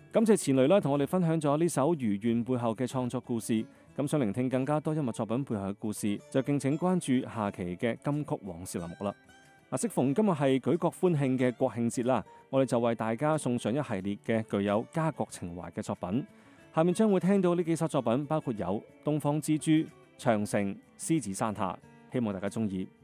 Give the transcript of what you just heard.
感謝錢雷同我哋分享咗呢首《如願》背後嘅創作故事。咁想聆聽更加多音樂作品背後嘅故事，就敬請關注下期嘅金曲往事欄目啦。適逢今日係舉國歡慶嘅國慶節啦，我哋就為大家送上一系列嘅具有家國情懷嘅作品。下面將會聽到呢幾首作品，包括有《東方之珠》、《長城》、《獅子山下》，希望大家中意。